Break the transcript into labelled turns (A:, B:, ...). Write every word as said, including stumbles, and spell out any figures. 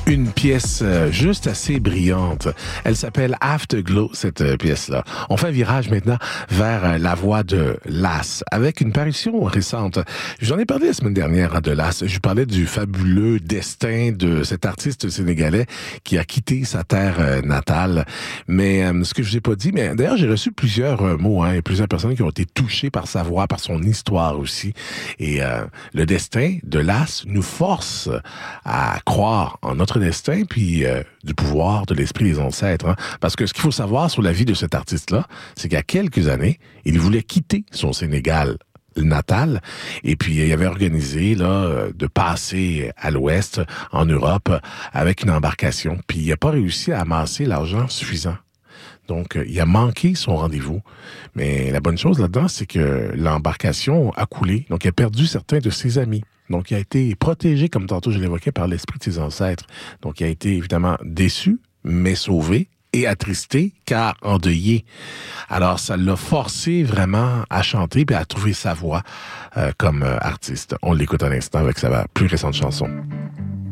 A: Une pièce euh, juste assez brillante. Elle s'appelle Afterglow, cette euh, pièce-là. On fait un virage maintenant vers euh, la voix de Lass, avec une parution récente. J'en ai parlé la semaine dernière hein, de Lass. Je parlais du fabuleux destin de cet artiste sénégalais qui a quitté sa terre euh, natale. Mais euh, ce que je vous ai pas dit, mais d'ailleurs j'ai reçu plusieurs euh, mots hein, et plusieurs personnes qui ont été touchées par sa voix, par son histoire aussi. Et euh, le destin de Lass nous force à croire en notre destin, puis euh, du pouvoir de l'esprit des ancêtres. Hein? Parce que ce qu'il faut savoir sur la vie de cet artiste-là, c'est qu'il y a quelques années, il voulait quitter son Sénégal natal, et puis il avait organisé là de passer à l'ouest, en Europe, avec une embarcation, puis il n'a pas réussi à amasser l'argent suffisant. Donc, il a manqué son rendez-vous. Mais la bonne chose là-dedans, c'est que l'embarcation a coulé. Donc, il a perdu certains de ses amis. Donc, il a été protégé, comme tantôt je l'évoquais, par l'esprit de ses ancêtres. Donc, il a été évidemment déçu, mais sauvé et attristé, car endeuillé. Alors, ça l'a forcé vraiment à chanter et à trouver sa voix euh, comme euh, artiste. On l'écoute à l'instant avec sa plus récente chanson.